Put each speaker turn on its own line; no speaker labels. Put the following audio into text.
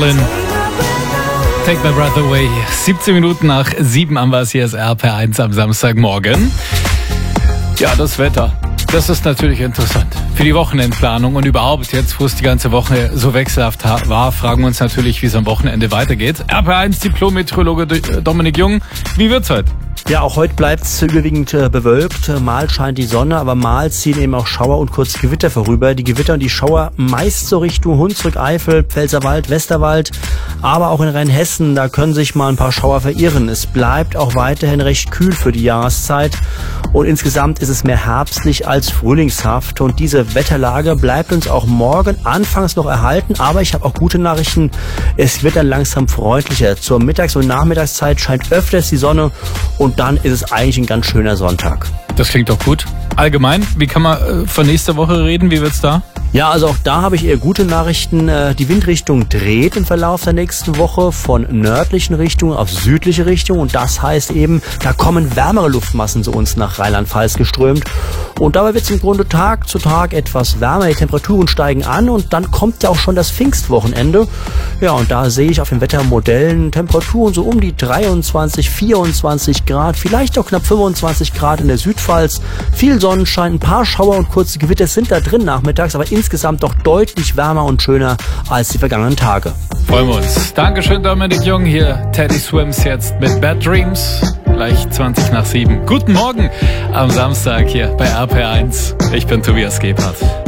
Take My Breath Away. 17 Minuten nach 7 am was hier ist RPR1 am Samstagmorgen. Ja, das Wetter. Das ist natürlich interessant. Für die Wochenendplanung und überhaupt jetzt, wo es die ganze Woche so wechselhaft war, fragen wir uns natürlich, wie es am Wochenende weitergeht. RPR1 Diplom-Meteorologe Dominik Jung. Wie wird's heute?
Ja, auch heute bleibt es überwiegend bewölkt. Mal scheint die Sonne, aber mal ziehen eben auch Schauer und kurz Gewitter vorüber. Die Gewitter und die Schauer meist so Richtung Hunsrück, Eifel, Pfälzerwald, Westerwald, aber auch in Rheinhessen, da können sich mal ein paar Schauer verirren. Es bleibt auch weiterhin recht kühl für die Jahreszeit und insgesamt ist es mehr herbstlich als frühlingshaft. Und diese Wetterlage bleibt uns auch morgen anfangs noch erhalten, aber ich habe auch gute Nachrichten. Es wird dann langsam freundlicher. Zur Mittags- und Nachmittagszeit scheint öfters die Sonne und dann ist es eigentlich ein ganz schöner Sonntag.
Das klingt doch gut. Allgemein, wie kann man von nächster Woche reden? Wie wird's da?
Ja, also auch da habe ich eher gute Nachrichten. Die Windrichtung dreht im Verlauf der nächsten Woche von nördlichen Richtungen auf südliche Richtung. Und das heißt eben, da kommen wärmere Luftmassen zu uns nach Rheinland-Pfalz geströmt. Und dabei wird es im Grunde Tag zu Tag etwas wärmer. Die Temperaturen steigen an und dann kommt ja auch schon das Pfingstwochenende. Ja, und da sehe ich auf den Wettermodellen Temperaturen so um die 23, 24 Grad, vielleicht auch knapp 25 Grad in der Südpfalz. Viel Sonnenschein, ein paar Schauer und kurze Gewitter sind da drin nachmittags, aber insgesamt doch deutlich wärmer und schöner als die vergangenen Tage.
Freuen wir uns. Dankeschön, Dominik Jung. Hier Teddy Swims jetzt mit Bad Dreams. Gleich 20 nach 7. Guten Morgen am Samstag hier bei RPR1. Ich bin Tobias Gebhardt.